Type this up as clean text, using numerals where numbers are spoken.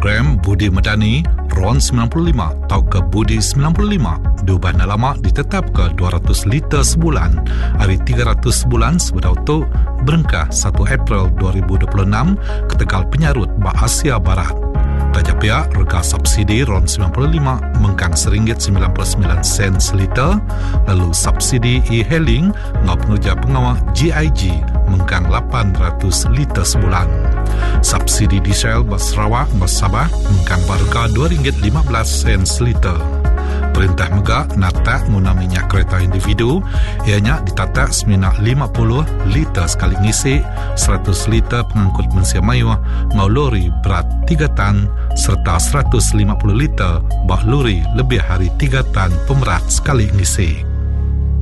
program Budi Medani RON 95 atau ke Budi 95 diubah lama ditetap ke 200 liter sebulan hari 300 sebulan sebetau berengkah 1 April 2026 ke Tegal Penyarut Asia Barat. Raja pihak rega subsidi RON 95 mengkang RM1.99 seliter, lalu subsidi e-hailing ngau pengerja pengawal GIG mengkang 800 liter sebulan. Subsidi diesel bas Sarawak bas Sabah mengkang harga RM2.15 seliter. Perintah Mega natak guna minyak kereta individu ianya ditatak seminyak 50 liter sekali ngisi, 100 liter pengangkut mensia mayuh ngau lori berat 3 tan serta 150 liter bak lori lebih hari 3 tan pemerat sekali ngisi.